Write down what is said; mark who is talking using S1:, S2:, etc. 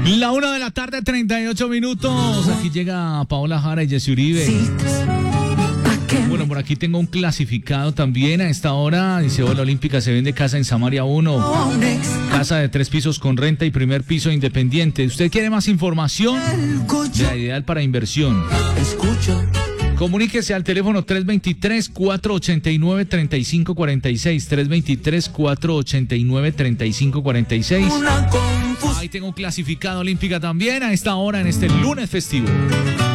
S1: La 1:38 p.m. Aquí llega Paola Jara y Jessy Uribe. Bueno, por aquí tengo un clasificado también a esta hora. Dice: hola, Olímpica se vende casa en Samaria 1. Casa de 3 pisos con renta y primer piso independiente. ¿Usted quiere más información? La ideal para inversión. Comuníquese al teléfono 323-489-3546. 323-489-3546. Ahí tengo un clasificado Olímpica también a esta hora en este lunes festivo.